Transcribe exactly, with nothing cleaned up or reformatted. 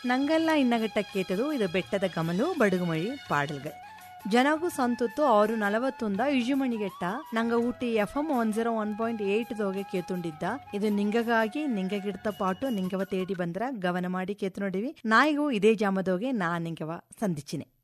ನಂಗೆಲ್ಲ ಇನ್ನಗಟ್ಟ ಕೇತದು ಇದು ಬೆಟ್ಟದ ಗಮಲು ಬಡುಗುಮಳಿ ಪಾಡಲ್ಗಳು ಜನಗೂ ಸಂತುತ್ತು ಅವರು ನಲವತ್ತೊಂದ ಇಜುಮಣಿಗೆಟ್ಟ ನಂಗ Ooty F M one zero one point eight ದೋಗೆ ಕೇತುಂಡಿದ್ದ ಇದು ನಿಂಗಗಾಗಿ ನಿಂಗಗಿಡ್ತ ಪಾಟು ನಿಂಗವ ತೇಡಿ ಬಂದ್ರ ಗವನ ಮಾಡಿ ಕೇತು ನೋಡಿವಿ ನಾಯಿಗೂ ಇದೇ ಜಾಮದೋಗೆ ನಾ ನಿಂಗವ ಸಂದಿಚಿನೆ.